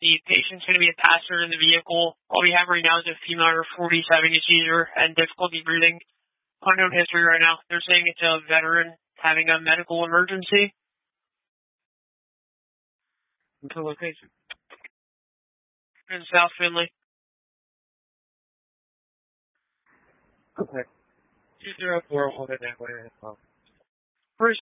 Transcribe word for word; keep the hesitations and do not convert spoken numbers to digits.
The patient's going to be a passenger in the vehicle. All we have right now is a female under forty-seven seizure and difficulty breathing. Unknown history right now. They're saying it's a veteran having a medical emergency. What's the location? In South Finley. Okay. two zero four, hold it that way. Bruce.